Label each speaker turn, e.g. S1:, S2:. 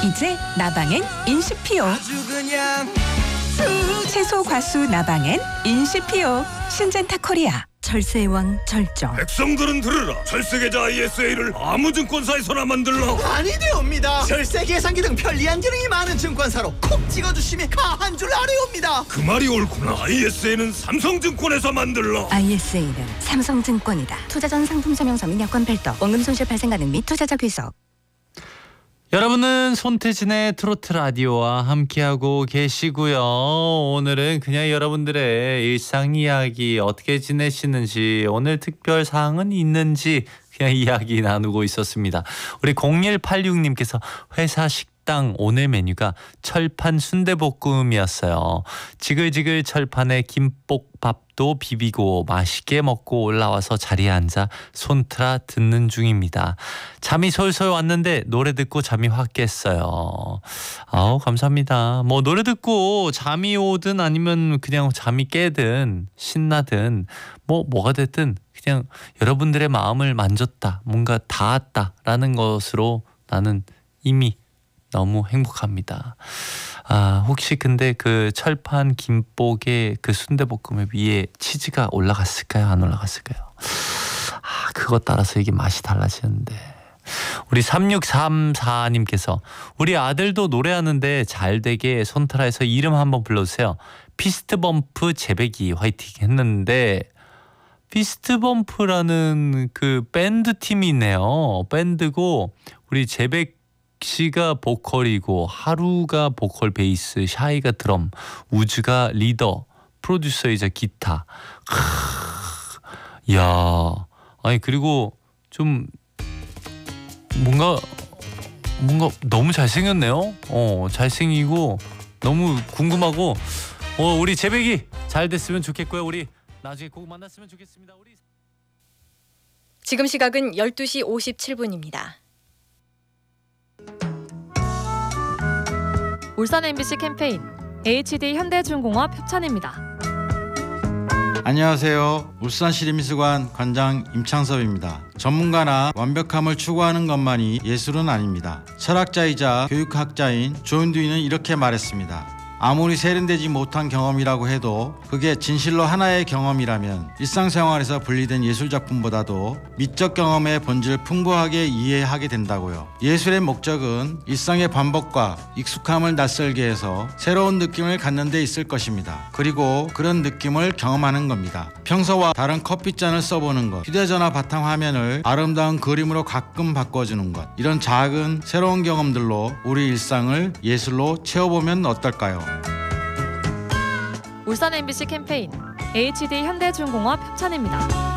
S1: 이제 나방엔 인시피오.
S2: 아주 그냥
S1: 채소 과수 나방엔 인시피오. 신젠타 코리아. 절세의 왕 절정.
S3: 백성들은 들으라. 철세계좌 ISA를 아무 증권사에서나 만들라.
S2: 아니되옵니다. 절세 계산기 등 편리한 기능이 많은 증권사로 콕 찍어주심이 가한 줄 아뢰옵니다.
S3: 그 말이 옳구나. ISA는 삼성증권에서 만들라.
S1: ISA는 삼성증권이다. 투자 전 상품 설명서 및 여건 별도. 원금 손실 발생 가능 및 투자자 귀속.
S4: 여러분은 손태진의 트로트 라디오와 함께하고 계시고요. 오늘은 그냥 여러분들의 일상 이야기 어떻게 지내시는지, 오늘 특별 사항은 있는지 그냥 이야기 나누고 있었습니다. 우리 0186님께서 회사 식당 오늘 메뉴가 철판 순대볶음이었어요. 지글지글 철판에 김볶밥도 비비고 맛있게 먹고 올라와서 자리에 앉아 손트라 듣는 중입니다. 잠이 솔솔 왔는데 노래 듣고 잠이 확 깼어요. 아우, 감사합니다. 뭐 노래 듣고 잠이 오든 아니면 그냥 잠이 깨든 신나든 뭐가 됐든 그냥 여러분들의 마음을 만졌다, 뭔가 닿았다라는 것으로 나는 이미 너무 행복합니다. 아, 혹시 근데 그 철판 김복에 그 순대볶음 위에 치즈가 올라갔을까요? 안 올라갔을까요? 아, 그것 따라서 이게 맛이 달라지는데. 우리 3634님께서 우리 아들도 노래하는데 잘되게 손트라에서 이름 한번 불러주세요. 피스트범프 재배기 화이팅 했는데, 피스트범프라는 그 밴드 팀이 있네요. 밴드고 우리 재백 씨가 보컬이고 하루가 보컬 베이스, 샤이가 드럼, 우즈가 리더, 프로듀서이자 기타. 야, 아니 그리고 좀 뭔가 너무 잘생겼네요. 잘생기고 너무 궁금하고, 우리 재백이 잘 됐으면 좋겠고요. 우리 나중에 꼭 만났으면 좋겠습니다. 우리
S5: 지금 시각은 12시 57분입니다.
S6: 울산 MBC 캠페인 HD 현대중공업 협찬입니다.
S7: 안녕하세요. 울산시립미술관 관장 임창섭입니다. 전문가나 완벽함을 추구하는 것만이 예술은 아닙니다. 철학자이자 교육학자인 조은두이는 이렇게 말했습니다. 아무리 세련되지 못한 경험이라고 해도 그게 진실로 하나의 경험이라면 일상생활에서 분리된 예술작품보다도 미적 경험의 본질을 풍부하게 이해하게 된다고요. 예술의 목적은 일상의 반복과 익숙함을 낯설게 해서 새로운 느낌을 갖는 데 있을 것입니다. 그리고 그런 느낌을 경험하는 겁니다. 평소와 다른 커피잔을 써보는 것, 휴대전화 바탕화면을 아름다운 그림으로 가끔 바꿔주는 것, 이런 작은 새로운 경험들로 우리 일상을 예술로 채워보면 어떨까요?
S6: 울산 MBC 캠페인 HD 현대중공업 협찬입니다.